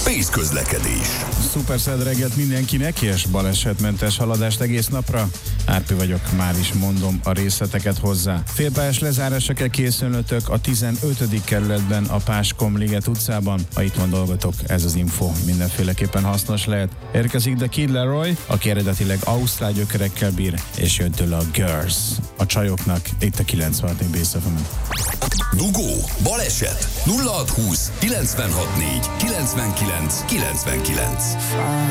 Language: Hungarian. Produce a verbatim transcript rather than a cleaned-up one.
Pész közlekedés. Szuperszed reggelt mindenkinek, és balesetmentes haladást egész napra. Árpi vagyok, már is mondom a részleteket hozzá. Félpályás lezárásra kell készülnötök a tizenötödik kerületben, a Páskom-liget utcában. Ha itt van dolgotok, ez az info mindenféleképpen hasznos lehet. Érkezik The Kid Laroi, aki eredetileg ausztrál gyökerekkel bír, és jön tőle a Girls. A csajoknak itt a kilencvenhat négy Bész ef emen. Dugó, baleset, nulla hat húsz kilencvenhat négy kilencvenkilenc kilencvenkilenc.